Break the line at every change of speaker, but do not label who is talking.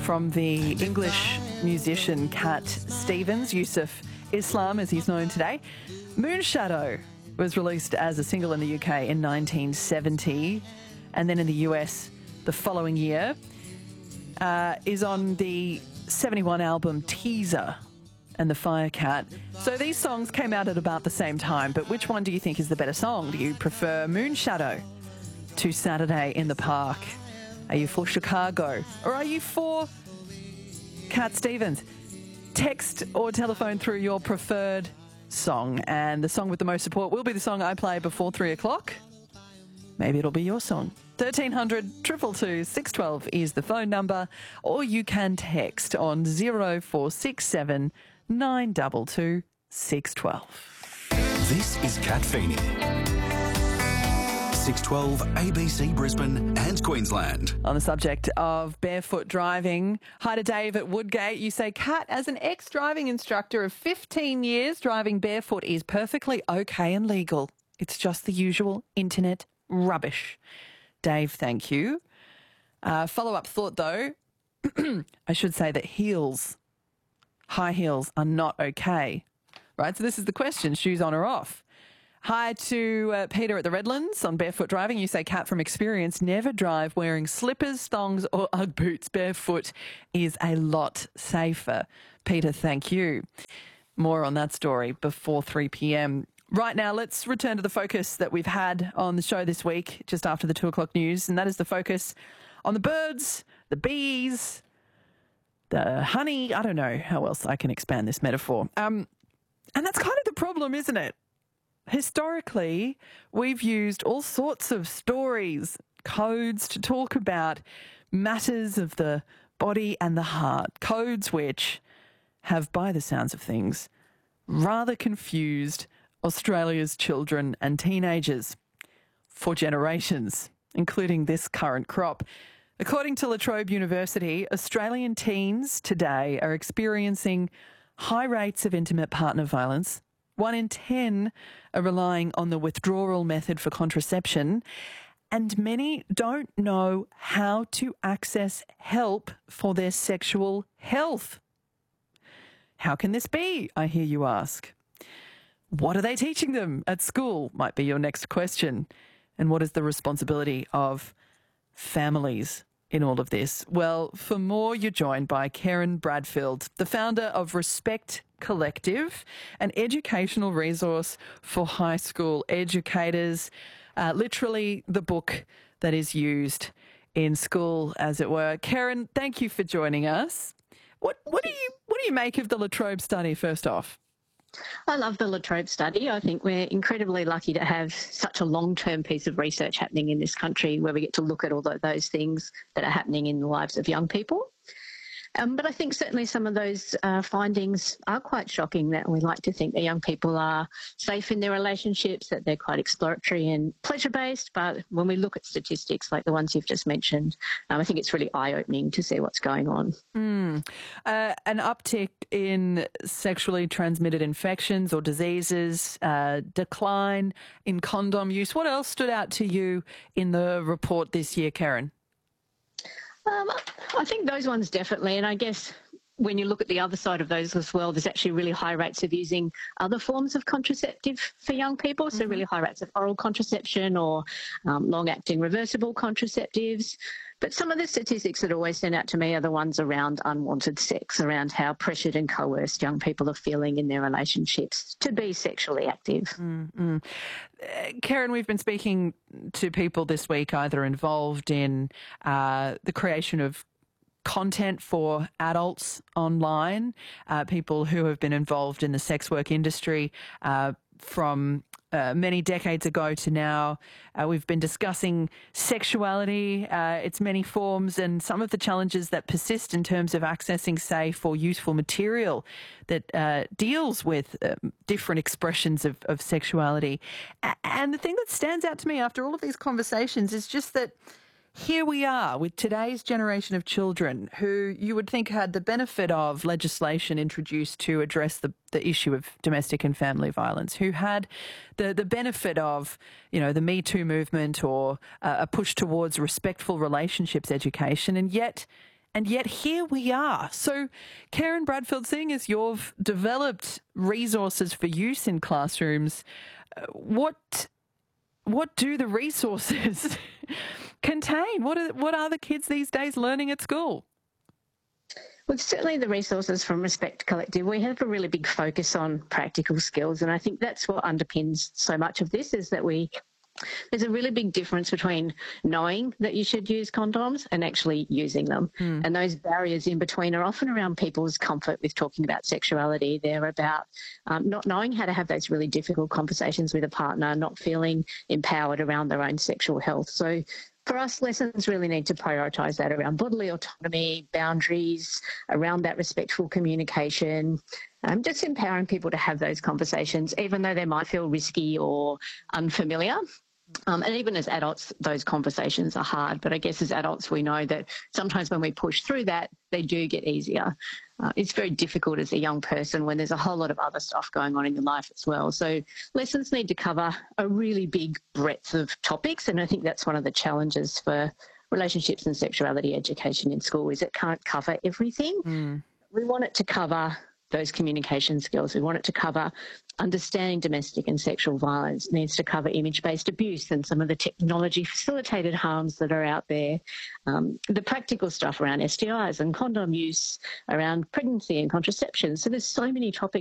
from the English musician Cat Stevens, Yusuf Islam as he's known today. Moonshadow was released as a single in the UK in 1970 and then in the US the following year. Is on the 71 album Teaser and the Firecat. So these songs came out at about the same time, but which one do you think is the better song? Do you prefer Moonshadow to Saturday in the Park? Are you for Chicago or are you for Cat Stevens? Text or telephone through your preferred song, and the song with the most support will be the song I play before 3 o'clock. Maybe it'll be your song. 1300 222 612 is the phone number, or you can text on 0467 922 612.
This is Cat Feeney. 612 ABC Brisbane and Queensland.
On the subject of barefoot driving, hi to Dave at Woodgate. You say, Cat, as an ex-driving instructor of 15 years, driving barefoot is perfectly okay and legal. It's just the usual internet rubbish. Dave, thank you. Follow-up thought, though. I should say that high heels are not okay. Right, so this is the question, shoes on or off? Hi to Peter at the Redlands on barefoot driving. You say, Cat, from experience, never drive wearing slippers, thongs or Ugg boots. Barefoot is a lot safer. Peter, thank you. More on that story before 3 p.m. Right now, let's return to the focus that we've had on the show this week, just after the 2 o'clock news, and that is the focus on the birds, the bees, the honey. I don't know how else I can expand this metaphor. And that's kind of the problem, isn't it? Historically, we've used all sorts of stories, codes to talk about matters of the body and the heart, codes which have, by the sounds of things, rather confused Australia's children and teenagers for generations, including this current crop. According to La Trobe University, Australian teens today are experiencing high rates of intimate partner violence. 1 in 10 are relying on the withdrawal method for contraception, and many don't know how to access help for their sexual health. How can this be, I hear you ask? What are they teaching them at school, might be your next question. And what is the responsibility of families in all of this? Well, for more, you're joined by Karen Bradfield, the founder of Respect Collective, an educational resource for high school educators, literally the book that is used in school, as it were. Karen, thank you for joining us. What do you make of the La Trobe study, first off?
I love the La Trobe study. I think we're incredibly lucky to have such a long-term piece of research happening in this country where we get to look at all those things that are happening in the lives of young people. But I think certainly some of those findings are quite shocking, that we like to think that young people are safe in their relationships, that they're quite exploratory and pleasure-based. But when we look at statistics like the ones you've just mentioned, I think it's really eye-opening to see what's going on.
An uptick in sexually transmitted infections or diseases, decline in condom use. What else stood out to you in the report this year, Karen?
I think those ones definitely, and I guess when you look at the other side of those as well, there's actually really high rates of using other forms of contraceptive for young people, so really high rates of oral contraception or long-acting reversible contraceptives. But some of the statistics that always stand out to me are the ones around unwanted sex, around how pressured and coerced young people are feeling in their relationships to be sexually active.
Karen, we've been speaking to people this week either involved in the creation of content for adults online, people who have been involved in the sex work industry from many decades ago to now. We've been discussing sexuality, its many forms, and some of the challenges that persist in terms of accessing safe or useful material that deals with different expressions of sexuality. And the thing that stands out to me after all of these conversations is just that here we are with today's generation of children who you would think had the benefit of legislation introduced to address the issue of domestic and family violence, who had the benefit of, you know, the Me Too movement or a push towards respectful relationships education, and yet And yet here we are. So, Karen Bradfield, seeing as you've developed resources for use in classrooms, what do the resources contain? What are the kids these days learning at school?
Well, certainly the resources from Respect Collective, we have a really big focus on practical skills, and I think that's what underpins so much of this, is that there's a really big difference between knowing that you should use condoms and actually using them. And those barriers in between are often around people's comfort with talking about sexuality. They're about not knowing how to have those really difficult conversations with a partner, not feeling empowered around their own sexual health. So for us, lessons really need to prioritise that around bodily autonomy, boundaries, around that respectful communication, just empowering people to have those conversations, even though they might feel risky or unfamiliar. And even as adults, those conversations are hard. But I guess as adults, we know that sometimes when we push through that, they do get easier. It's very difficult as a young person when there's a whole lot of other stuff going on in your life as well. So lessons need to cover a really big breadth of topics. And I think that's one of the challenges for relationships and sexuality education in school, is it can't cover everything. We want it to cover those communication skills. We want it to cover understanding domestic and sexual violence. It needs to cover image-based abuse and some of the technology-facilitated harms that are out there. The practical stuff around STIs and condom use, around pregnancy and contraception. So there's so many topics